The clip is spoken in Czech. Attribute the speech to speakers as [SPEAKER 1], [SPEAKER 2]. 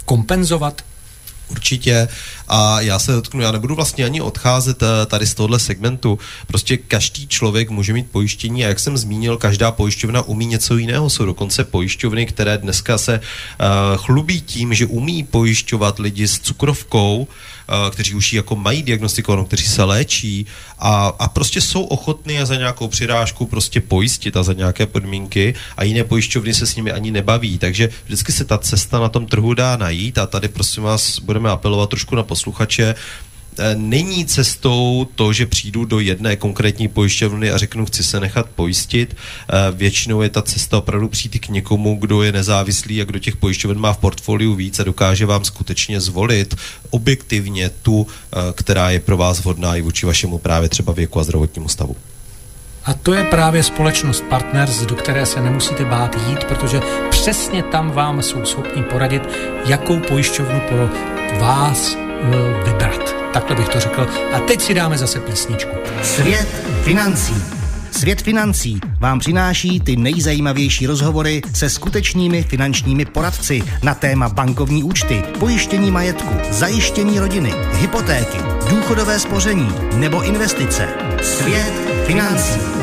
[SPEAKER 1] kompenzovat?
[SPEAKER 2] Určitě. A já nebudu vlastně ani odcházet tady z tohohle segmentu. Prostě každý člověk může mít pojištění a jak jsem zmínil, každá pojišťovna umí něco jiného. Jsou dokonce pojišťovny, které dneska se chlubí tím, že umí pojišťovat lidi s cukrovkou, kteří už ji jako mají diagnostikovanou, kteří se léčí a prostě jsou ochotní za nějakou přirážku prostě pojistit a za nějaké podmínky a jiné pojišťovny se s nimi ani nebaví. Takže vždycky se ta cesta na tom trhu dá najít a tady prosím vás budeme apelovat trošku na posluchače. Není cestou to, že přijdu do jedné konkrétní pojišťovny a řeknu, chci se nechat pojistit. Většinou je ta cesta opravdu přijít k někomu, kdo je nezávislý a kdo těch pojišťoven má v portfoliu víc a dokáže vám skutečně zvolit objektivně tu, která je pro vás vhodná i vůči vašemu právě třeba věku a zdravotnímu stavu.
[SPEAKER 1] A to je právě společnost Partners, do které se nemusíte bát jít, protože přesně tam vám jsou schopni poradit, jakou pojišťovnu pro vás vybrat. Takhle bych to řekl. A teď si dáme zase písničku.
[SPEAKER 3] Svět financí. Svět financí vám přináší ty nejzajímavější rozhovory se skutečnými finančními poradci na téma bankovní účty, pojištění majetku, zajištění rodiny, hypotéky, důchodové spoření nebo investice. Svět financí.